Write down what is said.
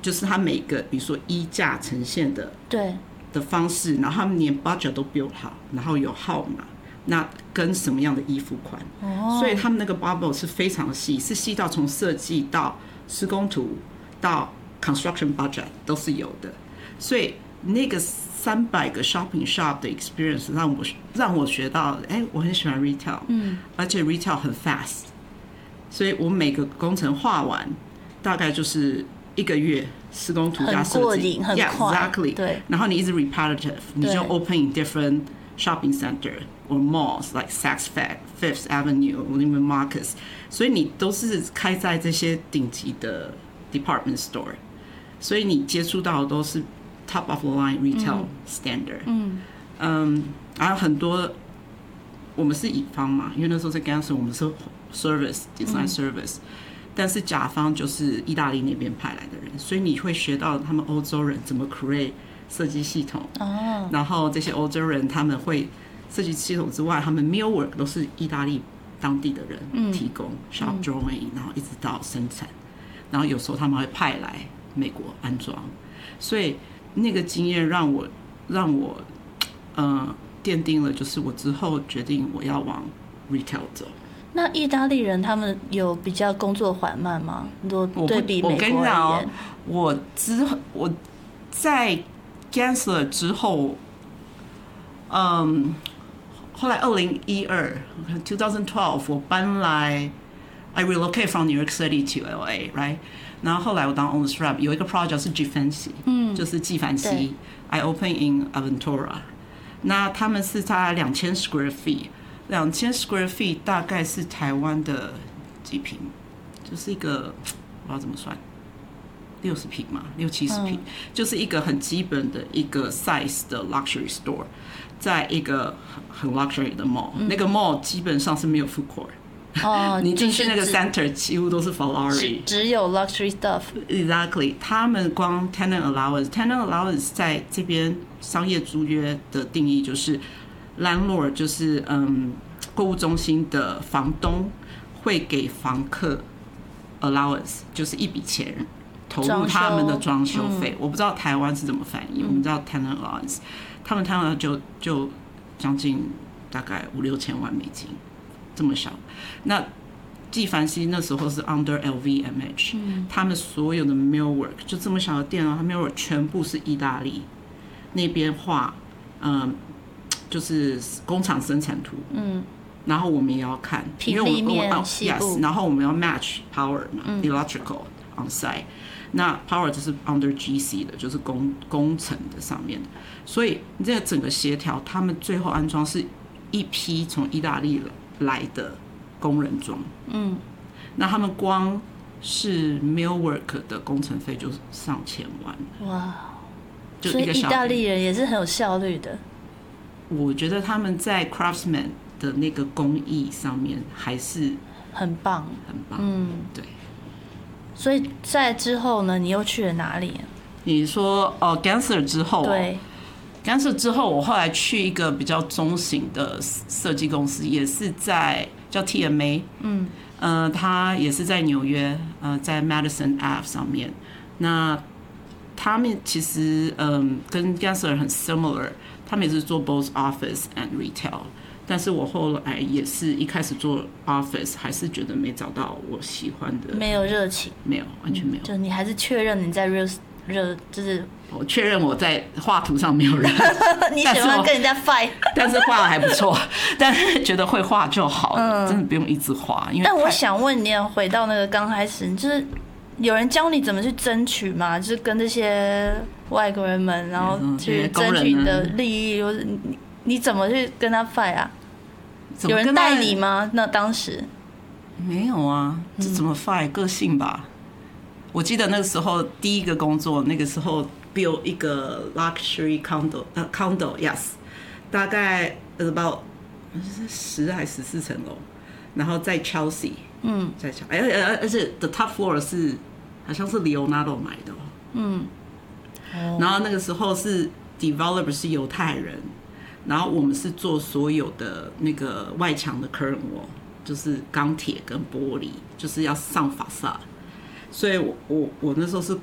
就是它每个比如说衣架呈现的对的方式，然后他们连 budget 都 build 好，然后有号码，那跟什么样的衣服款，所以他们那个 bubble 是非常细，是细到从设计到施工图到 construction budget 都是有的，所以那个300个 shopping shop 的 experience 让我学到，我很喜欢 retail，而且 retail 很 fast， 所以我每个工程画完大概就是1个月，施工图加设计， 很快 exactly， 对， 然后你一直 repetitive， 你就 open in different shopping center or malls like Saks Fifth Avenue or even Marcus， 所以你都是开在这些顶级的 department store， 所以你接触到的都是 top of the line retail standard， 还有很多我们是乙方嘛，因为那时候在 Gensler 我们是 service design service，但是甲方就是意大利那边派来的人，所以你会学到他们欧洲人怎么 create 设计系统，然后这些欧洲人他们会设计系统之外，他们 millwork 都是意大利当地的人提供 shop drawing， 然后一直到生产，然后有时候他们会派来美国安装，所以那个经验让我奠定了，就是我之后决定我要往 retail 走。 那意大利人他们有比较工作缓慢吗？如果对比美国而言， 我在 Gensler 之后，后来2012 我搬来 I relocate from New York City to LA right， 然后后来我当 owner's rep， 有一个 project 是 Givenchy， 就是纪梵希 I open in Aventura， 那他们是在2000 square feet。2000 square feet 大概是台湾的几坪，就是一个我不知道怎么算，60坪嘛，60-70坪，就是一个很基本的一个 size 的 luxury store， 在一个很 luxury 的 mall，那个 mall 基本上是没有 food court，你进去那个 center 几乎都是 Ferrari， 只有 luxury stuff。 Exactly， 他们光 tenant allowance 在这边商业租约的定义就是landlord 就是购物中心的房东会给房客 allowance， 就是一笔钱投入他们的装修费。我不知道台湾是怎么翻译，我们知道 tenant allowance， 他们 tenant 就将近大概5-6千万美金，这么小。那纪梵希那时候是 under LVMH，他们所有的 millwork 就这么小的店，他 millwork 全部是意大利那边画，就是工厂生产图，然后我们也要看，因为我们yes， 然后我们要 match power 嘛，electrical on site， 那 power 就是 under GC 的，就是工程的上面的，所以这个整个协调，他们最后安装是一批从意大利来的工人装，那他们光是 millwork 的工程费就上千万，哇， 所以意大利人也是很有效率的。 我觉得他们在 craftsman 的那个工艺上面还是很棒， 很棒，对。 所以在之后呢，你又去了哪里？ 你说Gensler 之后， 对 ，Gensler 之后，我后来去一个比较中型的设计公司，也是在叫 TMA，它也是在纽约，在 Madison Ave 上面。那他们其实跟 Gensler 很 similar。他们也是做 both office and retail， 但是我后来也是一开始做 office， 还是觉得没找到我喜欢的， 没有热情， 没有，完全没有。 就你还是确认你在就是我确认我在画图上没有人， 你喜欢跟人家 fight， 但是画的还不错，但是觉得会画就好了，真的不用一直画。因为但我想问你，回到那个刚开始，就是有人教你怎么去争取吗？就是跟这些外国人们，然后去争取你的利益，或者你怎么去跟他 fight 啊？有人带你吗？那当时没有啊，这怎么 fight？个性吧。我记得那个时候第一个工作，那个时候 build 一个 luxury condo yes， 大概 about 10还14层楼，然后在 Chelsea， 在 Chelsea， 而且 the top floor 是好像是 Leonardo 买的，然后那个时候是 developer 是犹太人，然后我们是做所有的那个外墙的 curtain wall， 就是钢铁跟玻璃，就是要上法萨。所以我那时候是